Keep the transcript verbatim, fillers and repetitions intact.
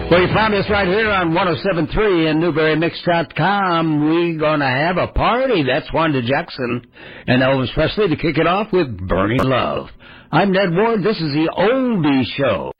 Well, you found us right here on one oh seven point three and Newberry Mix dot com. We're going to have a party. That's Wanda Jackson and Elvis Presley to kick it off with Burning Love. I'm Ned Ward. This is the Oldie Show.